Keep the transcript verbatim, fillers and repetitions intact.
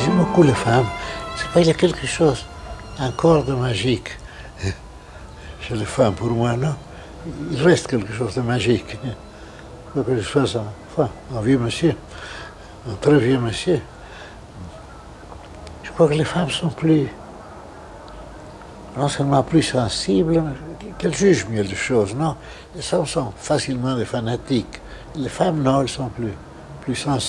J'aime beaucoup les femmes. C'est pas, il y a quelque chose encore de magique chez les femmes, pour moi, non? Il reste quelque chose de magique. Quoi que je fasse, enfin, un vieux monsieur, un très vieux monsieur. Je crois que les femmes sont plus, non seulement plus sensibles, mais qu'elles jugent mieux les choses, non? Les hommes sont facilement des fanatiques. Les femmes, non, elles sont plus, plus sensibles.